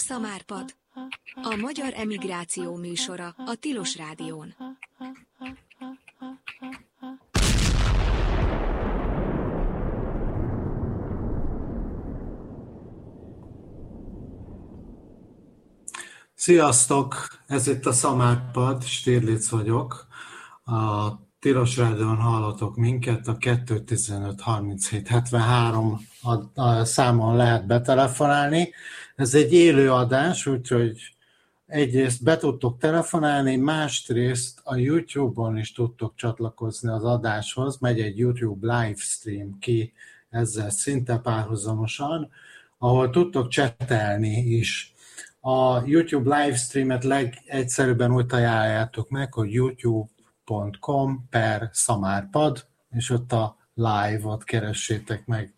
Szamárpad. A magyar emigráció műsora a Tilos Rádión. Sziasztok! Ez itt a Szamárpad, Stirlitz vagyok. A Tilos Rádión hallatok minket, a 215 37 73 számon lehet betelefonálni. Ez egy élő adás, úgyhogy egyrészt be tudtok telefonálni, másrészt a YouTube-on is tudtok csatlakozni az adáshoz, megy egy YouTube livestream ki ezzel szinte párhuzamosan, ahol tudtok csetelni is. A YouTube livestreamet legegyszerűbben úgy ajánljátok meg, hogy youtube.com/szamárpad, és ott a live-ot keressétek meg.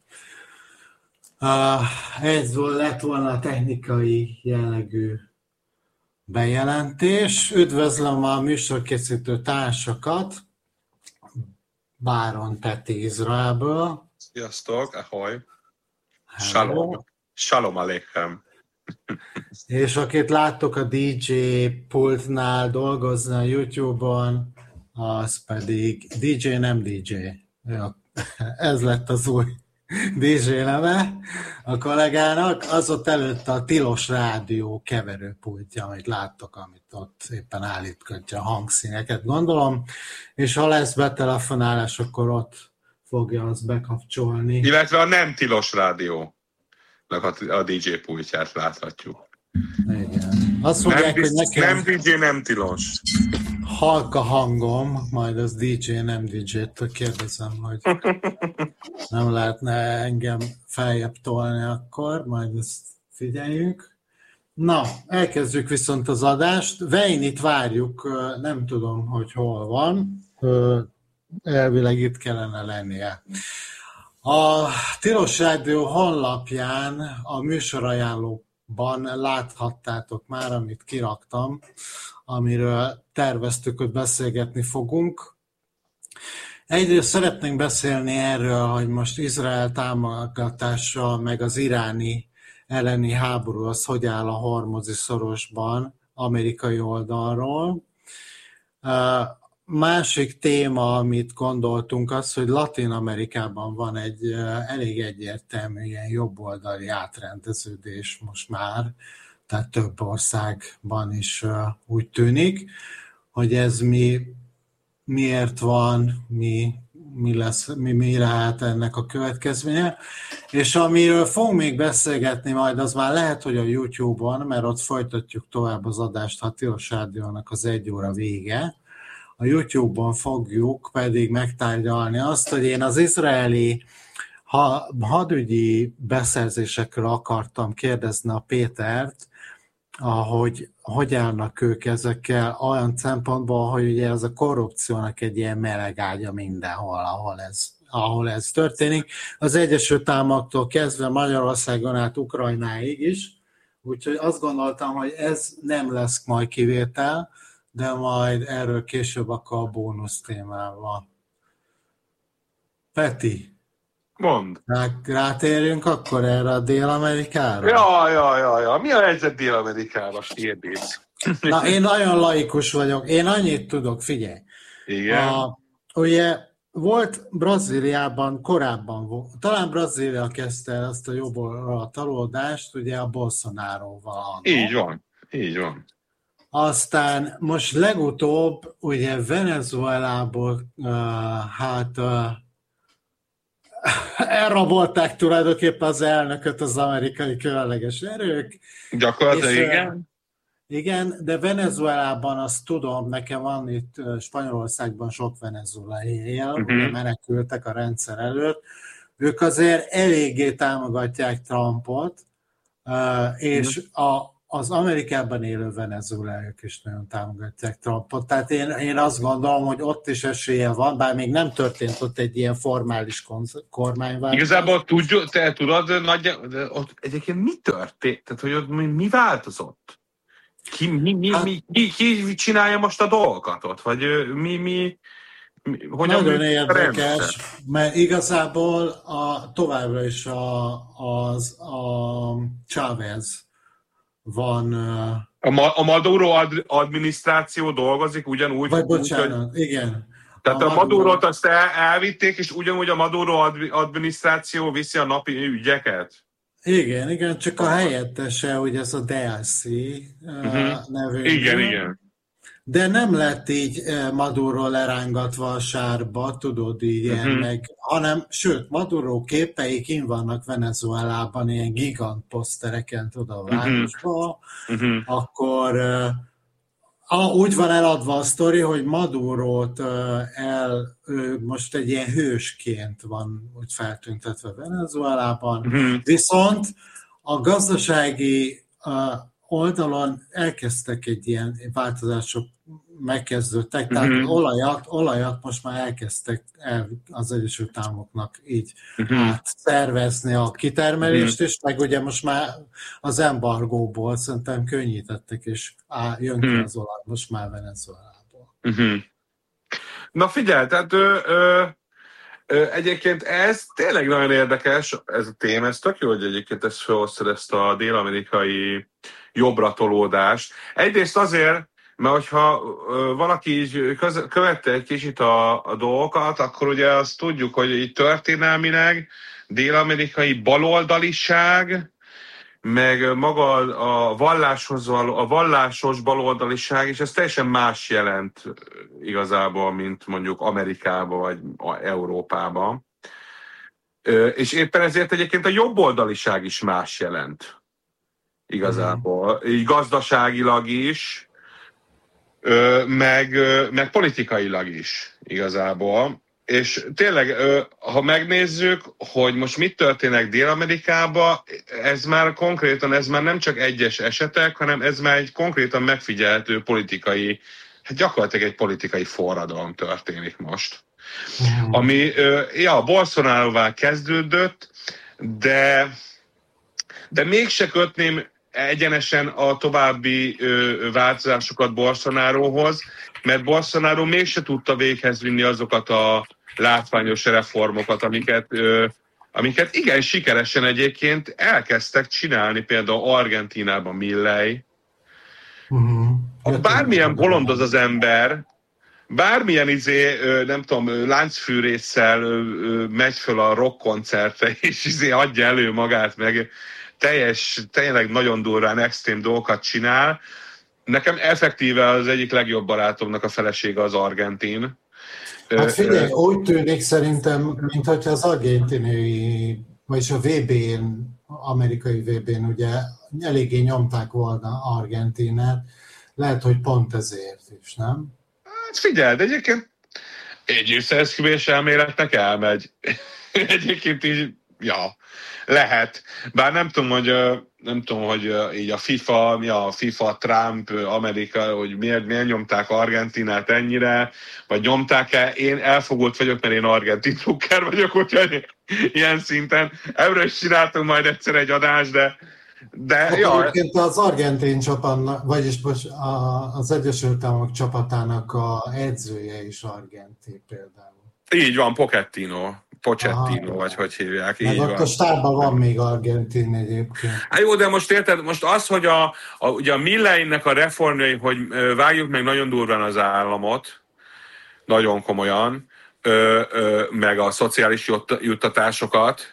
Ez lett volna a technikai jellegű bejelentés. Üdvözlöm a műsorkészítő társakat, Báron Peti Izraelből. Sziasztok, ahoy! Shalom Aleichem! És akit láttok a DJ pultnál dolgozni a YouTube-on, az pedig DJ nem DJ. Ez lett az új DJ neve a kollégának. Az ott előtte a Tilos Rádió keverőpultja, amit láttok, amit ott éppen állítgatja a hangszíneket, gondolom. És ha lesz betelefonálás, akkor ott fogja azt bekapcsolni. Illetve a nem Tilos Rádió. A DJ pultját láthatjuk. Igen. Azt fogják, hogy nekem... Nem DJ, nem tilos. Halk a hangom, majd az DJ, nem DJ-től kérdezem, hogy nem lehetne engem feljebb tolni akkor, majd ezt figyeljünk. Na, elkezdjük viszont az adást. Veinit várjuk, nem tudom, hogy hol van. Elvileg itt kellene lennie. A Tilos Rádió honlapján a műsorajánlóban láthattátok már, amit kiraktam, amiről terveztük, hogy beszélgetni fogunk. Egyrészt szeretnénk beszélni erről, hogy most Izrael támogatása, meg az iráni elleni háború, az hogy áll a Hormuzi szorosban, amerikai oldalról. Másik téma, amit gondoltunk, az, hogy Latin-Amerikában van egy elég egyértelmű ilyen jobboldali átrendeződés most már, tehát több országban is úgy tűnik, hogy ez miért van, mi lehet ennek a következménye. És amiről fogunk még beszélgetni majd, az már lehet, hogy a YouTube-on, mert ott folytatjuk tovább az adást, ha Tilos Rádiónak az 1 óra vége. A YouTube-on fogjuk pedig megtárgyalni azt, hogy én az izraeli hadügyi beszerzésekről akartam kérdezni a Pétert, hogy állnak ők ezekkel olyan szempontból, hogy ugye ez a korrupciónak egy ilyen melegágya mindenhol, ahol ez történik. Az Egyesült Államoktól kezdve Magyarországon át Ukrajnáig is, úgyhogy azt gondoltam, hogy ez nem lesz majd kivétel, de majd erről később akkor a bónusz témával. Peti. Mondd. Rátérjünk akkor erre a Dél-Amerikára? Ja. Mi a helyzet Dél-Amerikában, Stirlitz? Na, én nagyon laikus vagyok. Én annyit tudok, figyelj. Igen. Ugye volt Brazíliában, korábban volt, talán Brazília kezdte azt a jobbra talódást, ugye a Bolsonaroval. Így van. Aztán most legutóbb ugye Venezuelából elrabolták tulajdonképpen az elnököt az amerikai különleges erők. Gyakorlatilag igen. Igen, de Venezuelában azt tudom, nekem van itt Spanyolországban sok venezuelai él, menekültek a rendszer előtt. Ők azért eléggé támogatják Trumpot, és az Amerikában élő venezuelaiak is nagyon támogatják Trumpot. Tehát én azt gondolom, hogy ott is esélye van, bár még nem történt ott egy ilyen formális kormányváltás. Igazából te tudod, ott egyébként mi történt? Tehát, hogy ott mi változott? Ki csinálja most a dolgokat ott? Vagy hogyan nagyon érdekes, mert igazából továbbra is a Chávez van... A Maduro adminisztráció dolgozik ugyanúgy? Vagy bocsánat, hogy... igen. Tehát a Madurot azt elvitték, és ugyanúgy a Maduro adminisztráció viszi a napi ügyeket? Igen, csak a helyettese, hogy ez a DLC nevű. Igen. De nem lett így Maduro lerángatva a sárba, tudod, így ilyen meg, hanem, sőt, Maduro képei kint vannak Venezuelában, ilyen gigant posztereken, tudod, a városban, akkor úgy van eladva a sztori, hogy Madurót most egy ilyen hősként van úgy feltüntetve Venezuelában, viszont a gazdasági oldalon elkezdtek egy ilyen változások, megkezdődtek, tehát olajat most már elkezdtek az Egyesült Államoknak így átszervezni a kitermelést, és meg ugye most már az embargóból szerintem könnyítettek, és jön ki az olaj most már Venezuelából. Na figyelj, tehát egyébként ez tényleg nagyon érdekes, ez a téma, ez tök jó, hogy egyébként ezt felhoztad, ezt a dél-amerikai jobbra tolódást. Egyrészt azért, mert hogyha valaki így követte egy kicsit a dolgokat, akkor ugye azt tudjuk, hogy így történelmileg dél-amerikai baloldaliság, meg maga a vallásos baloldaliság, és ez teljesen más jelent igazából, mint mondjuk Amerikában vagy Európában. És éppen ezért egyébként a jobboldaliság is más jelent igazából. Így gazdaságilag is, meg politikailag is igazából. És tényleg, ha megnézzük, hogy most mit történik Dél-Amerikában, ez már nem csak egyes esetek, hanem ez már egy konkrétan megfigyelhető politikai, hát gyakorlatilag egy politikai forradalom történik most. Ami, Bolsonaróval kezdődött, de mégse kötném egyenesen a további változásokat Bolsonaróhoz, mert Bolsonaro mégse tudta véghez vinni azokat a látványos reformokat, amiket igen sikeresen egyébként elkezdtek csinálni, például Argentínában Milei. Bármilyen bolondoz az ember, bármilyen nem tudom, láncfűrésszel megy föl a rockkoncertre, és adja elő magát, meg tényleg nagyon durván extrém dolgokat csinál. Nekem effektíve az egyik legjobb barátomnak a felesége az argentin. Hát figyelj, úgy tűnik szerintem, mint hogyha az argentinai, vagyis a VB-n, amerikai VB-n ugye eléggé nyomták volna Argentinát. Lehet, hogy pont ezért is, nem? Hát figyeld, egyébként egy összeesküvés elméletnek elmegy. Egyébként így, lehet. Bár nem tudom, hogy így a FIFA, Trump, Amerika, hogy miért nyomták Argentinát ennyire, vagy nyomták-e. Én elfogult vagyok, mert én argentin drukker vagyok, úgyhogy ilyen szinten. Ebből is csináltunk majd egyszer egy adást, de Egyébként az argentin csapatnak, vagyis az Egyesült Államok csapatának a edzője is argentin például. Így van, Pochettino, vagy hogy hívják. Meg ott a stábban van még argentin egyébként. Hát jó, de most érted, most az, hogy ugye a Milleinek a reformjai, hogy vágjuk meg nagyon durván az államot, nagyon komolyan, meg a szociális juttatásosokat,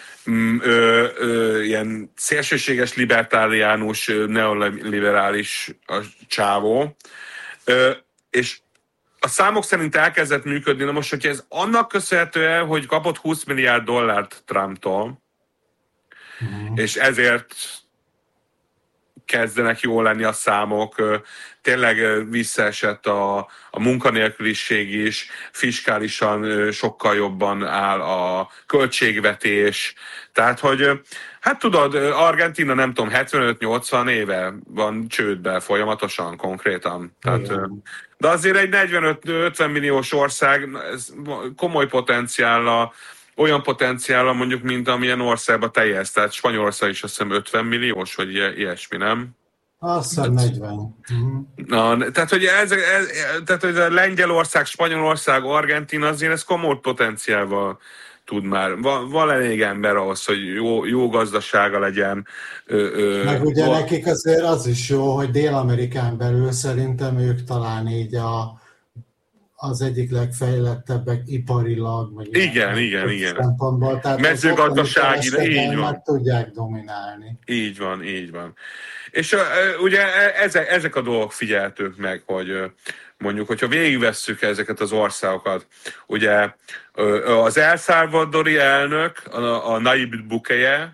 ilyen szélsőséges libertáriánus, neoliberális a csávó, és a számok szerint elkezdett működni, na most, hogyha ez annak köszönhető, hogy kapott $20 milliárd Trumptól, és ezért kezdenek jól lenni a számok, tényleg visszaesett a munkanélküliség is, fiskálisan sokkal jobban áll a költségvetés, tehát, hogy hát tudod, Argentina nem tudom, 75-80 éve van csődben folyamatosan, konkrétan. Tehát, de azért egy 45-50 milliós ország, ez komoly potenciállal, olyan potenciállal mondjuk, mint amilyen országban teljes. Tehát Spanyolország is azt hiszem 50 milliós, vagy ilyesmi, nem? Azt hiszem 40. Na, tehát, hogy a Lengyelország, Spanyolország, Argentina azért ez komoly potenciálval tud már. Van elég ember ahhoz, hogy jó gazdasága legyen. Meg ugye nekik azért az is jó, hogy Dél-Amerikán belül szerintem ők talán így az egyik legfejlettebbek iparilag, vagy igen. szempontból. Tehát mezőgazdasági, így van. meg tudják dominálni. Így van. És ugye ezek a dolgok figyeltők meg, hogy mondjuk, hogyha végigvesszük ezeket az országokat, ugye az El Salvadori elnök, a Nayib Bukele,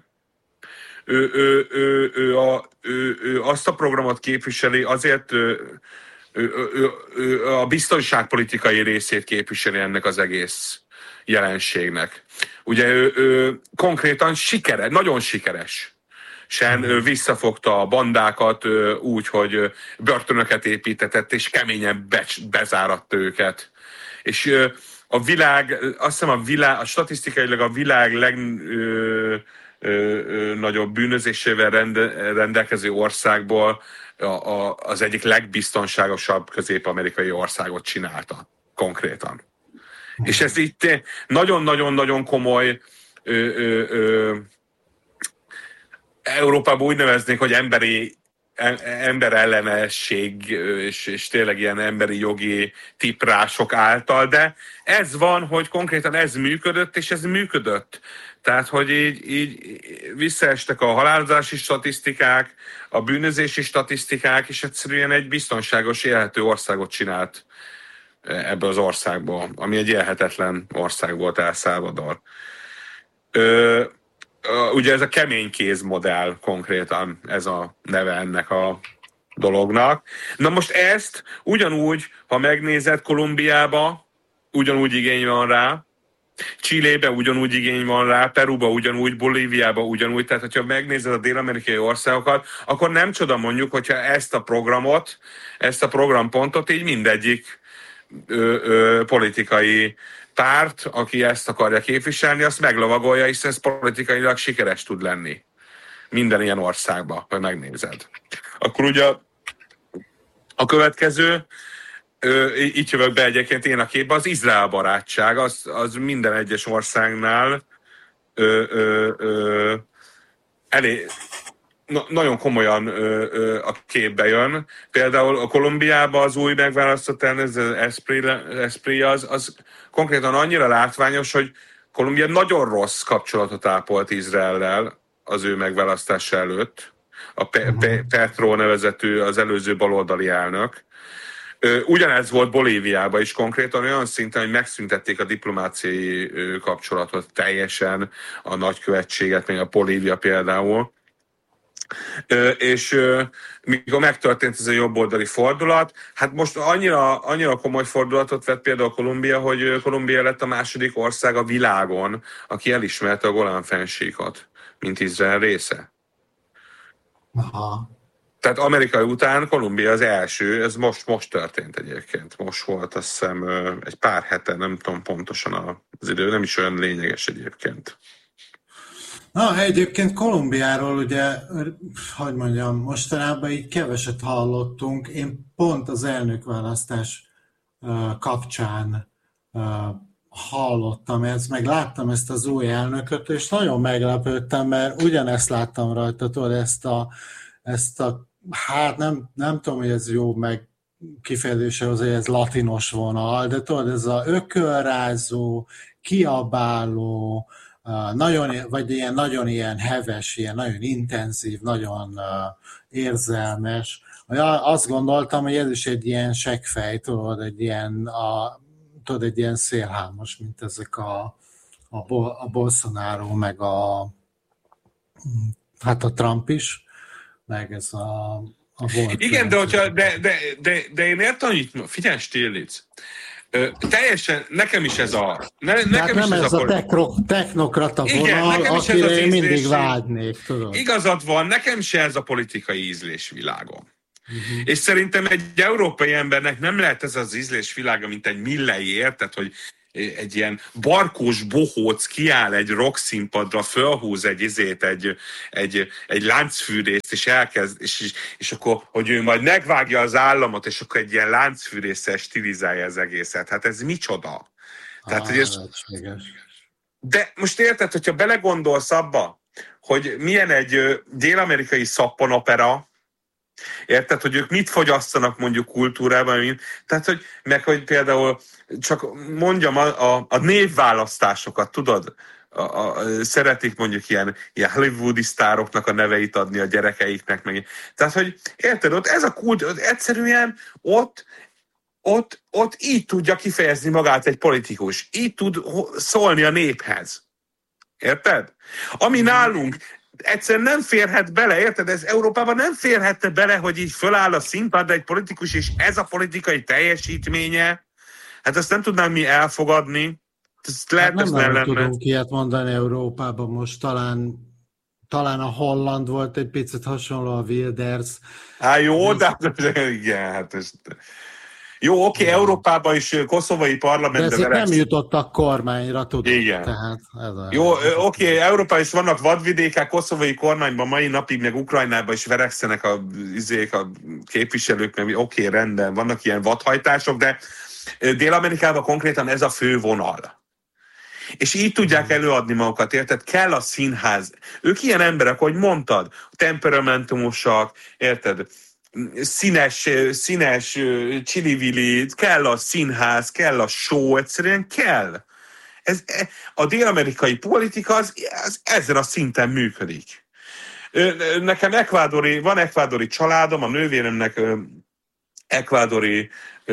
ő azt a programot képviseli, azért ő a biztonságpolitikai részét képviseli ennek az egész jelenségnek. Ugye ő konkrétan nagyon sikeres. Sen visszafogta a bandákat úgy, hogy börtönöket építetett, és keményen bezáratta őket. És a világ, azt hiszem statisztikailag a világ legnagyobb bűnözésével rendelkező országból az egyik legbiztonságosabb közép-amerikai országot csinálta konkrétan. És ez itt nagyon-nagyon-nagyon komoly Európában úgy neveznék, hogy emberellenesség és tényleg ilyen emberi jogi tiprások által, de ez van, hogy konkrétan ez működött, és ez működött. Tehát, hogy így visszaestek a halálozási statisztikák, a bűnözési statisztikák, és egyszerűen egy biztonságos, élhető országot csinált ebből az országból, ami egy élhetetlen ország volt, El Salvador. Ugye ez a kemény kéz modell konkrétan, ez a neve ennek a dolognak. Na most ezt ugyanúgy, ha megnézed, Kolumbiába ugyanúgy igény van rá, Chilébe ugyanúgy igény van rá, Peruba ugyanúgy, Bolíviába ugyanúgy, tehát hogyha megnézed a dél-amerikai országokat, akkor nem csoda mondjuk, hogyha ezt a programpontot így mindegyik politikai párt, aki ezt akarja képviselni, azt meglovagolja, hiszen ez politikailag sikeres tud lenni. Minden ilyen országban, ha megnézed. Akkor ugye a következő, itt jövök be egyébként én a képbe, az Izrael barátság, az minden egyes országnál nagyon komolyan a képbe jön. Például a Kolumbiában az új megválasztott elnök, Espriella, az konkrétan annyira látványos, hogy Kolumbia nagyon rossz kapcsolatot ápolt Izraellel az ő megválasztása előtt. A Petro nevezetű az előző baloldali elnök. Ugyanez volt Bolíviában is konkrétan olyan szinten, hogy megszüntették a diplomáciai kapcsolatot teljesen, a nagykövetséget, még a Bolívia például. És mikor megtörtént ez a jobboldali fordulat, hát most annyira komoly fordulatot vett például Kolumbia, hogy Kolumbia lett a második ország a világon, aki elismerte a Golán-fennsíkot, mint Izrael része. Aha. Tehát Amerikai után Kolumbia az első, ez most történt egyébként. Most volt, azt hiszem, egy pár hete, nem tudom pontosan az idő, nem is olyan lényeges egyébként. Na, egyébként Kolumbiáról ugye, hogy mondjam, mostanában így keveset hallottunk. Én pont az elnökválasztás kapcsán hallottam ezt, meg láttam ezt az új elnököt, és nagyon meglepődtem, mert ugyanezt láttam rajta, tudod, ezt a hát nem tudom, hogy ez jó meg kifejezése az, hogy ez latinos vonal, de tudod, ez a ökölrázó, kiabáló, nagyon ilyen heves, ilyen nagyon intenzív, nagyon érzelmes. Azt gondoltam, hogy ez is egy ilyen seggfej, tudod, egy ilyen szélhámos, mint ezek a Bolsonaro, meg a Trump is, meg ez a volt. Igen, de én értem, hogy figyelj, Stiglitz. Teljesen, nekem is ez a... Nekem nem ez a technokrata vonal, akire én mindig vágynék, tudod. Igazad van, nekem se ez a politikai ízlésvilágom. Uh-huh. És szerintem egy európai embernek nem lehet ez az ízlésvilága, mint egy Millei, érted, hogy egy ilyen barkós bohóc kiáll egy rockszínpadra, fölhúz egy láncfűrészt, és elkezd, és akkor, hogy ő majd megvágja az államot, és akkor egy ilyen láncfűrésszel stilizálja az egészet. Hát ez micsoda? Tehát, hogy ez... De most érted, hogyha belegondolsz abba, hogy milyen egy dél-amerikai szappanopera, érted, hogy ők mit fogyasztanak mondjuk kultúrában, tehát, hogy például csak mondjam, a névválasztásokat, tudod, szeretik mondjuk ilyen hollywoodi sztároknak a neveit adni a gyerekeiknek, meg. Tehát, hogy érted, ott ez a kultúra, egyszerűen ott így tudja kifejezni magát egy politikus, így tud szólni a néphez. Érted? Ami nálunk egyszerűen nem férhet bele, érted? Ez Európában nem férhette bele, hogy így föláll a színpadra egy politikus, és ez a politikai teljesítménye, hát azt nem tudnánk mi elfogadni. Hát nem tudunk ilyet mondani Európában, most talán a Holland volt egy picit hasonló, a Wilders. Hát jó, de igen, hát ez... Jó, oké, Európában is koszovai parlamentben... De nem jutottak kormányra, tudod. Igen. Tehát jó, oké, Európában is vannak vadvidékek, koszovai kormányban mai napig, meg Ukrajnában is verekszenek a képviselők, meg oké, rendben, vannak ilyen vadhajtások, de Dél-Amerikában konkrétan ez a fő vonal. És így tudják előadni magukat, érted? Kell a színház. Ők ilyen emberek, hogy mondtad, temperamentumosak, érted? Színes csili-vili, kell a színház, kell a show, egyszerűen kell. A dél-amerikai politika az ezen a szinten működik. Nekem van ekvádori családom, a nővéremnek ekvádori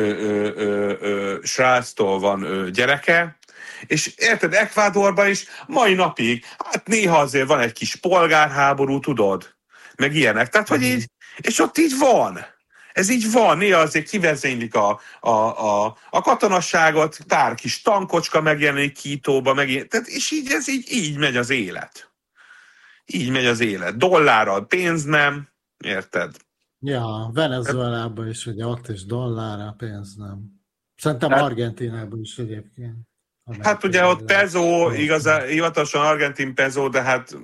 sráctól van gyereke, és érted, Ekvádorban is mai napig, hát néha azért van egy kis polgárháború, tudod, meg ilyenek. Tehát, hogy így, és ott így van. Ez így van, néha azért kivezénylik a katonasságot, pár kis tankocska megjelenik Kítóba, tehát, és így megy az élet. Így megy az élet. Dollárral pénz nem, érted? Ja, Venezuelában is, ugye ott is dollárra pénz nem. Szerintem Argentínában is egyébként. Hát ugye ott peso, igazán, hivatalosan argentin peso, de hát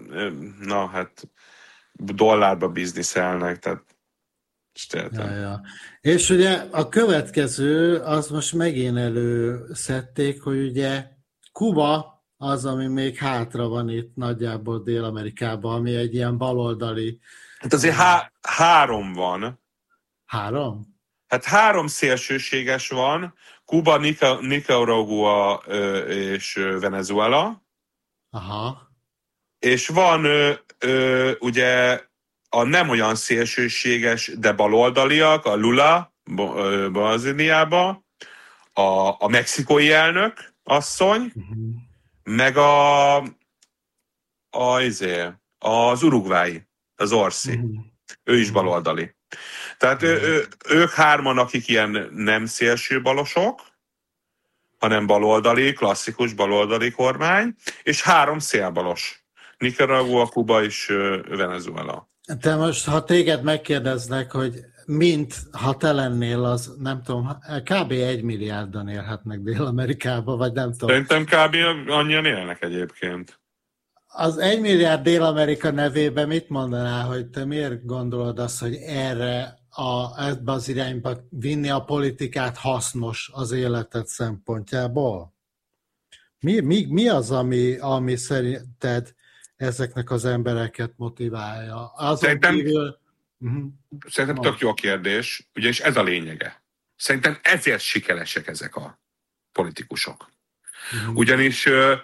dollárba bizniszelnek, tehát ja. És ugye a következő, az most megint előszedték, hogy ugye Kuba az, ami még hátra van itt nagyjából Dél-Amerikában, ami egy ilyen baloldali... Hát azért három van. Három? Hát három szélsőséges van, Kuba, Nicaragua és Venezuela. Aha. És van ugye a nem olyan szélsőséges, de baloldaliak, a Lula Brazíliába, a mexikói elnök asszony, meg az urugvái, az Orsi. Ő is baloldali. Tehát ők hárman, akik ilyen nem szélső balosok, hanem baloldali, klasszikus baloldali kormány, és három szélbalos. Nicaragua, Kuba és Venezuela. Te most, ha téged megkérdeznek, hogy ha te lennél, az nem tudom, kb. 1 milliárdan élhetnek Dél-Amerikába, vagy nem tudom. Szerintem kb. Annyian élnek egyébként. Az 1 milliárd Dél-Amerika nevében mit mondanál, hogy te miért gondolod azt, hogy ebbe az irányba vinni a politikát hasznos az életed szempontjából? Mi az, ami szerinted ezeknek az embereket motiválja? Szerintem tök jó a kérdés, ugyanis ez a lényege. Szerintem ezért sikeresek ezek a politikusok. Ugyanis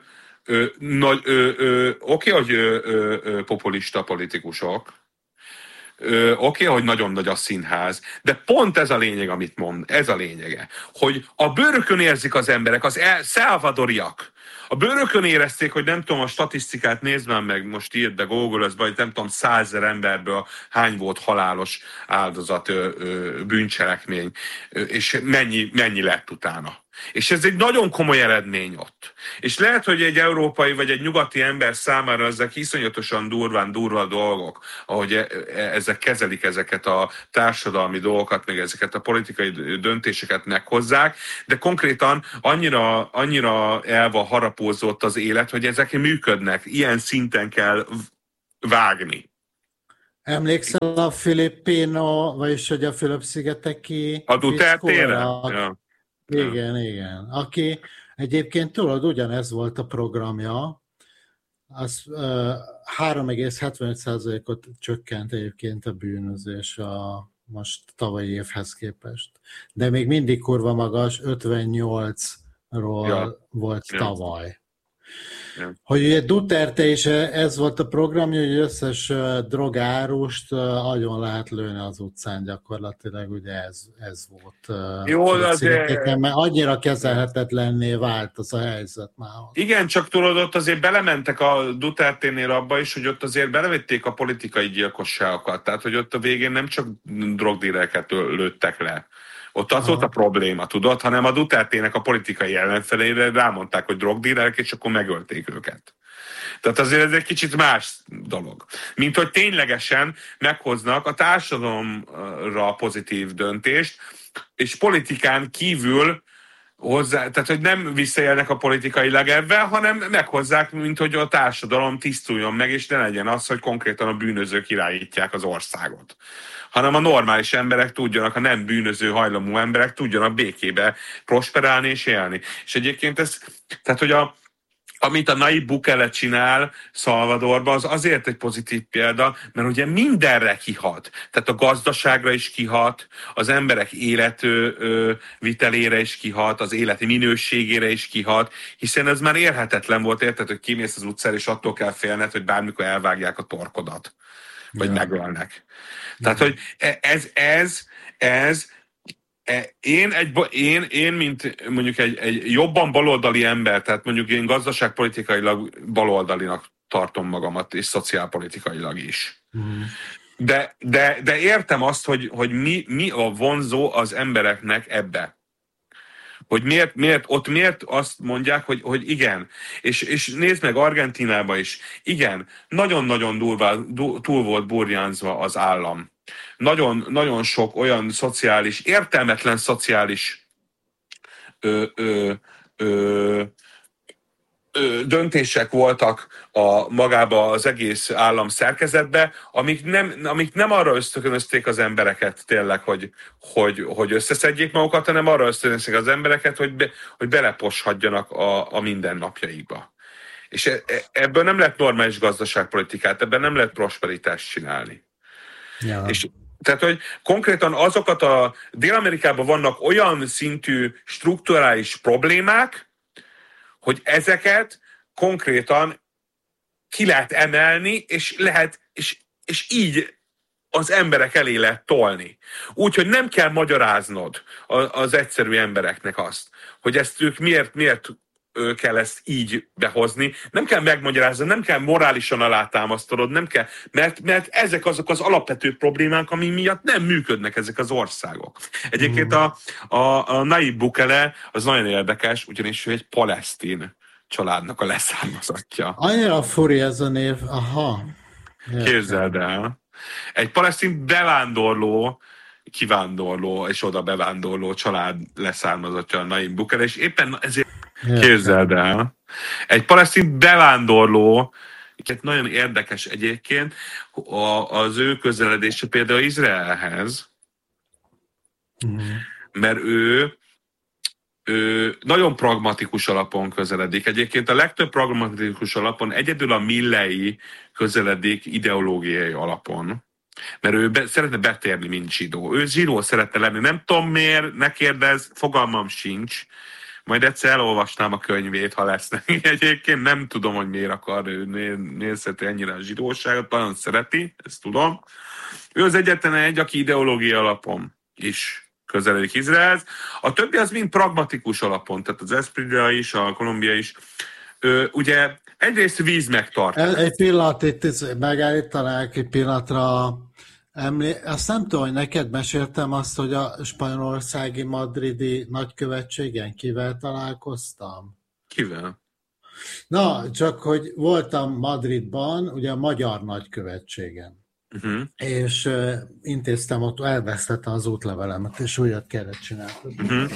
oké, hogy populista politikusok, oké, hogy nagyon nagy a színház, de pont ez a lényeg, amit mond, ez a lényege, hogy a bőrökön érzik az emberek, az salvadoriak. A bőrökön érezték, hogy nem tudom, a statisztikát nézd már meg, most írd be Google-özbe, hogy nem tudom, 100 000 emberből hány volt halálos áldozat, bűncselekmény, és mennyi lett utána. És ez egy nagyon komoly eredmény ott. És lehet, hogy egy európai vagy egy nyugati ember számára ezek iszonyatosan durva dolgok, ahogy ezek kezelik ezeket a társadalmi dolgokat, meg ezeket a politikai döntéseket meghozzák, de konkrétan annyira el van harapózott az élet, hogy ezek működnek. Ilyen szinten kell vágni. Emlékszel a Filippino, vagyis hogy a Fülöp-szigeteki... A Duterte-re? Igen. Aki Egyébként tudod, ugyanez volt a programja, az 3,75%-ot csökkent egyébként a bűnözés a most tavalyi évhez képest. De még mindig kurva magas, 58-ról volt tavaly. Ja. Hogy ugye Duterte is ez volt a programja, hogy összes drogárust agyon lehet lőni az utcán gyakorlatilag, ugye ez volt. Jó, mert annyira kezelhetetlenné vált az a helyzet már. Igen, csak tudod, ott azért belementek a Duterténél abba is, hogy ott azért belevették a politikai gyilkosságokat. Tehát, hogy ott a végén nem csak drogdílereket lőttek le. Ott az volt a probléma, tudod, hanem a Dutertének a politikai ellenfelére rámondták, hogy drogdílerek, és akkor megölték őket. Tehát azért ez egy kicsit más dolog. Mint hogy ténylegesen meghoznak a társadalomra pozitív döntést, és politikán kívül hozzá, tehát hogy nem visszaélnek a politikailag ebben, hanem meghozzák, mint hogy a társadalom tisztuljon meg, és ne legyen az, hogy konkrétan a bűnözők irányítják az országot. Hanem a normális emberek tudjanak, a nem bűnöző hajlamú emberek tudjanak békébe prosperálni és élni. És egyébként ez, tehát hogy amit a Nayib Bukele csinál Salvadorban, az azért egy pozitív példa, mert ugye mindenre kihat. Tehát a gazdaságra is kihat, az emberek életvitelére is kihat, az életi minőségére is kihat, hiszen ez már érhetetlen volt, érted, hogy kimész az utcára, és attól kell félned, hogy bármikor elvágják a torkodat, vagy megölnek. Tehát, hogy én, mint mondjuk egy jobban baloldali ember, tehát mondjuk én gazdaságpolitikailag baloldalinak tartom magamat, és szociálpolitikailag is. De értem azt, hogy mi a vonzó az embereknek ebbe. Hogy miért azt mondják, hogy igen. És nézd meg Argentínában is. Igen, nagyon-nagyon túl volt burjánzva az állam. Nagyon sok olyan szociális, értelmetlen szociális döntések voltak magába az egész állam szerkezetbe, amik nem arra ösztönözték az embereket tényleg, hogy összeszedjék magukat, hanem arra ösztönözték az embereket, hogy beleposhagyjanak a mindennapjaikba. És ebből nem lehet normális gazdaságpolitikát, ebben nem lehet prosperitást csinálni. Ja. És tehát, hogy konkrétan azokat a Dél-Amerikában vannak olyan szintű strukturális problémák, hogy ezeket konkrétan ki lehet emelni, és így az emberek elé lehet tolni. Úgyhogy nem kell magyaráznod az egyszerű embereknek azt, hogy ezt ők miért kell ezt így behozni. Nem kell megmagyarázni, nem kell morálisan alátámasztanod, nem kell, mert ezek azok az alapvető problémák, ami miatt nem működnek ezek az országok. Egyébként a Nayib Bukele az nagyon érdekes, ugyanis ő egy palesztin családnak a leszármazottja. Annyira furi ez a név, aha. Képzeld el. Egy palesztin kivándorló és oda bevándorló család leszármazottja a Nayib Bukele, és éppen ezért képzeld el. Egy palesztin bevándorló, nagyon érdekes egyébként, az ő közeledése például Izraelhez, mert ő nagyon pragmatikus alapon közeledik. Egyébként a legtöbb pragmatikus alapon egyedül a Millei közeledik ideológiai alapon. Mert ő szeretne betérni, mint zsidó. Ő zsidó szeretne lenni. Nem tudom miért, ne kérdezz, fogalmam sincs. Majd egyszer elolvasnám a könyvét, ha lesz neki. Egyébként nem tudom, hogy miért akar ő nézheti ennyire a zsidóságot, nagyon szereti, ezt tudom. Ő az egyetlen egy, aki ideológiai alapon is közeledik Izraelhez. A többi az mind pragmatikus alapon, tehát az Espritra is, a Kolumbia is. Ugye egyrészt víz megtartás. Egy pillanat, itt megállítanák egy pillanatra. Azt nem tudom, hogy neked meséltem azt, hogy a spanyolországi madridi nagykövetségen kivel találkoztam? Kivel? Na, csak hogy voltam Madridban, ugye a magyar nagykövetségen. És intéztem ott, elvesztettem az útlevelemet, és újat kellett csinálni.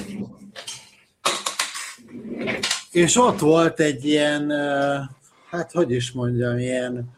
És ott volt egy ilyen, hát hogy is mondjam, ilyen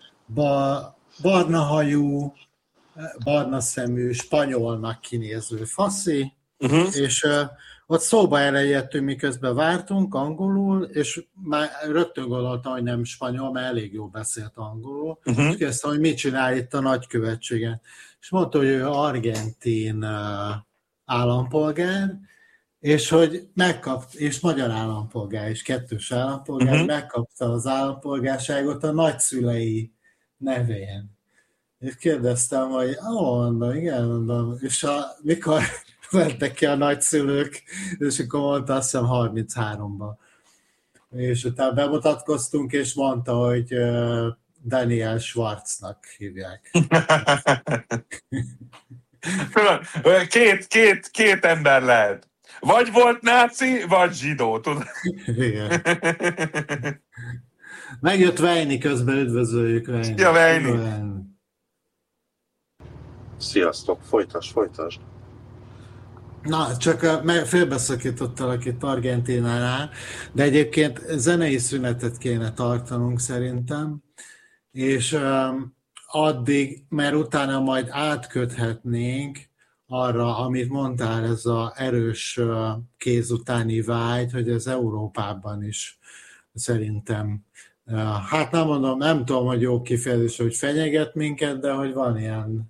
barna hajú, barna szemű, spanyolnak kinéző faszi, És ott szóba elejjettünk, miközben vártunk angolul, és már rögtön gondoltam, hogy nem spanyol, mert elég jól beszélt angolul. És kérdeztem, hogy mit csinál itt a nagykövetségen. És mondta, hogy ő argentin állampolgár, és hogy és magyar állampolgár, és kettős állampolgár, megkapta az állampolgárságot a nagyszülei nevén. És kérdeztem, hogy mondom, igen, mondom, és mikor mentek ki a nagyszülők, és akkor mondta, azt hiszem 33-ban. És utána bemutatkoztunk, és mondta, hogy Daniel Schwarznak hívják. Két ember lehet. Vagy volt náci, vagy zsidó, tudod? Igen. Megjött Vejni közben, üdvözöljük Vejni. Ja, Vejni. Sziasztok, folytasd. Na, csak félbeszakítottalak itt Argentinánál, de egyébként zenei szünetet kéne tartanunk szerintem, és addig, mert utána majd átköthetnénk arra, amit mondtál, ez az erős kéz utáni vágy, hogy ez Európában is szerintem, hát nem tudom, hogy jó kifejezés, hogy fenyeget minket, de hogy van ilyen.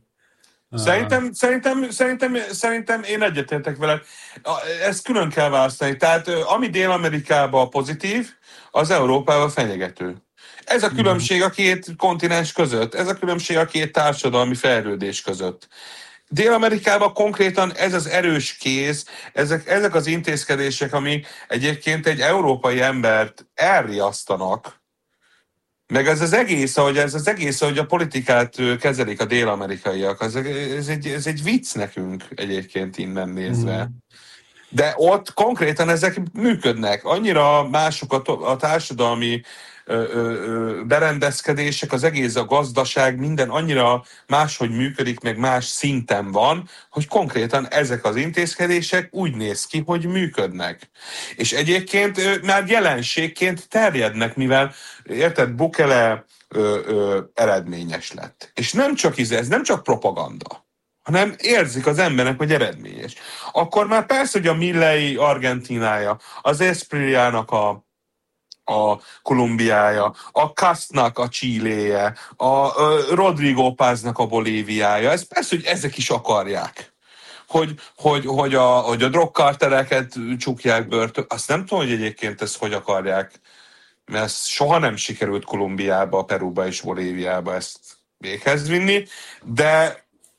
Szerintem én egyetértek veled. Ezt külön kell választani. Tehát ami Dél-Amerikában pozitív, az Európában fenyegető. Ez a különbség a két kontinens között, ez a különbség a két társadalmi fejlődés között. Dél-Amerikában konkrétan ez az erős kéz, ezek az intézkedések, ami egyébként egy európai embert elriasztanak, meg ez az egész, ahogy a politikát kezelik a dél-amerikaiak, ez egy vicc nekünk egyébként innen nézve. De ott konkrétan ezek működnek. Annyira mások a társadalmi berendezkedések, az egész a gazdaság, minden annyira máshogy működik, meg más szinten van, hogy konkrétan ezek az intézkedések úgy néz ki, hogy működnek. És egyébként már jelenségként terjednek, mivel érted, Bukele eredményes lett. És nem csak ez nem csak propaganda, hanem érzik az emberek, hogy eredményes. Akkor már persze, hogy a Millei Argentinája, az Espriának a Kolumbiája, a Kastnak a Chiléje, a Rodrigo Paznak a Bolíviája, ez persze, hogy ezek is akarják. Hogy a drogkartereket csukják börtön. Azt nem tudom, hogy egyébként ezt hogy akarják, mert ez soha nem sikerült Kolumbiába, Perúba és Bolíviába ezt véghez vinni, de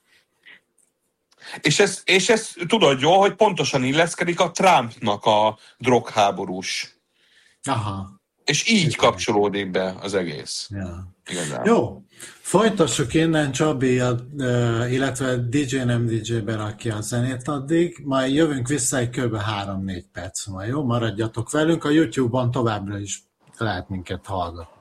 és ez tudod jó, hogy pontosan illeszkedik a Trumpnak a drogháborús. Aha. És így kapcsolódik be az egész. Ja. Igazán. Jó, folytassuk innen, Csabi, illetve DJ nem DJ berakja a zenét addig, majd jövünk vissza egy kb. 3-4 perc, majd jó? Maradjatok velünk, a YouTube-on továbbra is lehet minket hallgatni.